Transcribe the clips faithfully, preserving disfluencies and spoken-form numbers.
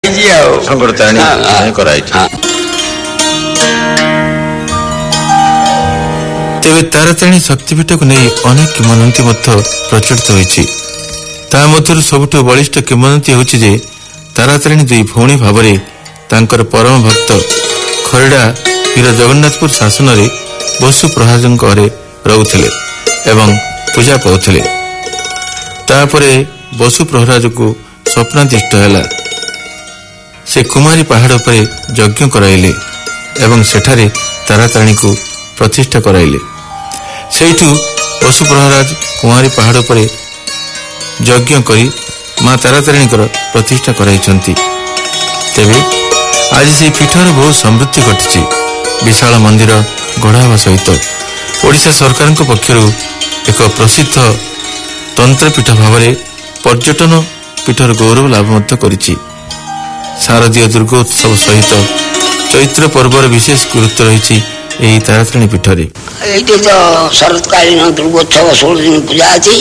ଶଙ୍କର ତାରିଣୀ କରାଇଛି। ତେବେ ତାରାତାରିଣୀ ଶକ୍ତିପୀଠକୁ ନେଇ ଅନେକ କିମ୍ବଦନ୍ତୀ ମଧ୍ୟ ପ୍ରଚଳିତ ହୋଇଛି। ତା ମଧ୍ୟରୁ ସବୁଠୁ ବଳିଷ୍ଠ କିମ୍ବଦନ୍ତୀ ହେଉଛି ଯେ ତାରାତାରିଣୀ ଦୁଇ ଭଉଣୀ ଭାବରେ ତାଙ୍କର ପରମ ଭକ୍ତ ଖରିଡ଼ା ବୀର ଜଗନ୍ନାଥପୁର ଶାସନରେ ବସୁ ପ୍ରହାଜଙ୍କ ଘରେ ରହୁଥିଲେ ଏବଂ ପୂଜା ପାଉଥିଲେ। ତାପରେ ବସୁ ପ୍ରହରାଜକୁ ସ୍ୱପ୍ନାଦିଷ୍ଟ ହେଲା। ସେ କୁମାରୀ ପାହାଡ଼ ଉପରେ ଯଜ୍ଞ କରାଇଲେ ଏବଂ ସେଠାରେ ତାରାତାରିଣୀକୁ ପ୍ରତିଷ୍ଠା କରାଇଲେ। ସେଇଠୁ ବସୁ ପ୍ରହରାଜ କୁମାରୀ ପାହାଡ଼ ଉପରେ ଯଜ୍ଞ କରି ମା ତାରାତାରିଣୀଙ୍କର ପ୍ରତିଷ୍ଠା କରାଇଛନ୍ତି। ତେବେ ଆଜି ସେହି ପୀଠର ବହୁ ସମୃଦ୍ଧି ଘଟିଛି। ବିଶାଳ ମନ୍ଦିର ଗଢ଼ା ହେବା ସହିତ ଓଡ଼ିଶା ସରକାରଙ୍କ ପକ୍ଷରୁ ଏକ ପ୍ରସିଦ୍ଧ ତନ୍ତ୍ରପୀଠ ଭାବରେ ପର୍ଯ୍ୟଟନ ପୀଠର ଗୌରବ ଲାଭ ମଧ୍ୟ କରିଛି। ଶାରଦୀୟ ଦୁର୍ଗୋତ୍ସବ ସହିତ ଚୈତ୍ର ପର୍ବର ବିଶେଷ ଗୁରୁତ୍ୱ ରହିଛି ଏହି ତାରାତାରିଣୀ ପୀଠରେ। ଏଇଠି ତ ଶରତକାଳୀନ ଦୁର୍ଗୋତ୍ସବ ଷୋହଳ ଦିନ ପୂଜା ଅଛି।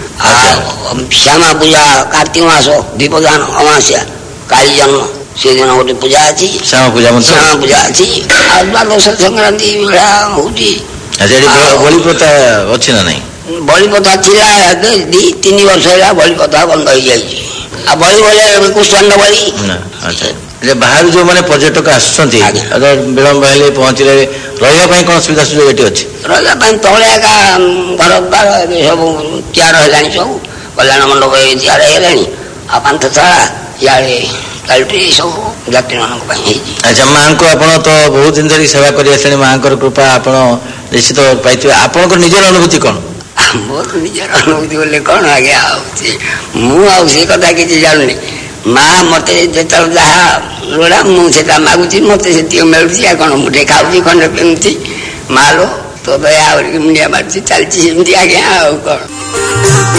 ଶ୍ୟାମା ପୂଜା କାର୍ତ୍ତିକ ମାସ ଦୀପଦାନ ଅମାସ୍ୟା କାଳୀ ଜନ୍ମ ସେଦିନ ଗୋଟେ ପୂଜା ଅଛି। ଶ୍ୟାମା ପୂଜା ଶ୍ୟାମା ପୂଜା ଅଛି। ଆଉ ଦ୍ୱାଦଶ ସଂକ୍ରାନ୍ତି ଭେଳା ହଉଛି। ବଳି ପ୍ରଥା ଅଛି ନା ନାଇଁ? ବଳି ପ୍ରଥା ଥିଲା ଦି ତିନି ବର୍ଷ ହେଲା ବଳି ପ୍ରଥା ବନ୍ଦ ହେଇଯାଇଛି। ଆଉ ବଳି ବୋଲେ କୁଷ୍ଠାଣ୍ଡ ବଳି। ବାହାରୁ ଯୋଉମାନେ ପର୍ଯ୍ୟଟକ ଆସୁଛନ୍ତି ବିଳମ୍ବ ହେଲେ ପହଞ୍ଚିଲେ ରହିବା ପାଇଁ କଣ ସୁବିଧା ସୁଯୋଗ ଏଠି ଅଛି? ରହିବା ପାଇଁ ତଳେ ଏକା ଘର ଦ୍ୱାର ଏବେ ସବୁ ତିଆର ହେଲାଣି। ସବୁ କଲ୍ୟାଣ ମଣ୍ଡପ ତିଆର ହେଇଗଲାଣି। ଆଉ ପାନ୍ଥଶାଳା ଇଆଡ଼େ କାଲଟି ସବୁ ଯାତ୍ରୀମାନଙ୍କ ପାଇଁ ହେଇଛି। ଆଚ୍ଛା, ମାଆଙ୍କୁ ଆପଣ ତ ବହୁତ ଦିନ ଧରି ସେବା କରି ଆସିଲେଣି। ମାଆଙ୍କର କୃପା ଆପଣ ନିଶ୍ଚିତ ପାଇଥିବେ। ଆପଣଙ୍କର ନିଜର ଅନୁଭୂତି କଣ? ମୋର ନିଜର ଅନୁଭୂତି ବୋଲେ କଣ ଆଜ୍ଞା, ଆଉ ମୁଁ ଆଉ ସେ କଥା କିଛି ଜାଣୁନି। ମା ମତେ ଯେତେବେଳେ ଯାହା ଲୋଡ଼ା ମୁଁ ସେଟା ମାଗୁଛି, ମତେ ସେତିକି ମିଳୁଛି। ଆଉ କଣ ମୁଠେ ଖାଉଛି, ଖଣ୍ଡେ ପିନ୍ଧୁଛି। ମା ଲୋ ତୋ ଦୟା ଆହୁରି ମୁଣ୍ଡିଆ ମାରୁଛି, ଚାଲିଛି ସେମିତି ଆଜ୍ଞା। ଆଉ କଣ